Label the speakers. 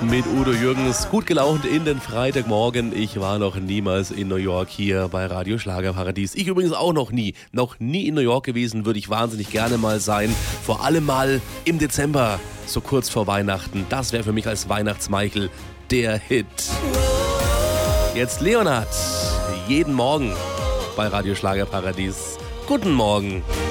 Speaker 1: Mit Udo Jürgens, gut gelaunt in den Freitagmorgen. Ich war noch niemals in New York hier bei Radio Schlagerparadies. Ich übrigens auch noch nie in New York gewesen, würde ich wahnsinnig gerne mal sein. Vor allem mal im Dezember, so kurz vor Weihnachten. Das wäre für mich als Weihnachtsmichael der Hit. Jetzt Leonard, jeden Morgen bei Radio Schlagerparadies. Guten Morgen.